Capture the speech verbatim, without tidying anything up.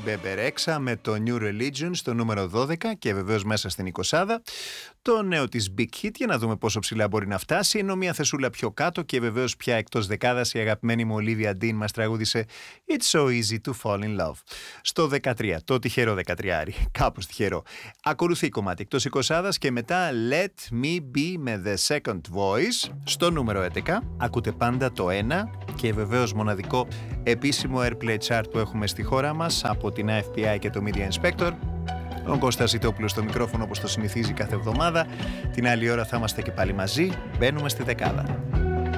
Bebe Rexha με το New Religion στο νούμερο δώδεκα και βεβαίως μέσα στην εικοσάδα. Το νέο της Big Hit για να δούμε πόσο ψηλά μπορεί να φτάσει, ενώ μια θεσούλα πιο κάτω και βεβαίως πια εκτός δεκάδας η αγαπημένη μου Olivia Dean μας τραγούδισε It's so easy to fall in love. Στο δεκατρία, το τυχερό δεκατριάρι, κάπως τυχερό. Ακολουθεί κομμάτι εκτός εικοσάδας και μετά Let Me Be με The Second Voice. Στο νούμερο έντεκα ακούτε πάντα το ένα και βεβαίως μοναδικό επίσημο Airplay Chart που έχουμε στη χώρα μας από την F P I και το Media Inspector. Ο Κώστας Ζητόπουλος στο μικρόφωνο όπως το συνηθίζει κάθε εβδομάδα. Την άλλη ώρα θα είμαστε και πάλι μαζί. Μπαίνουμε στη δεκάδα.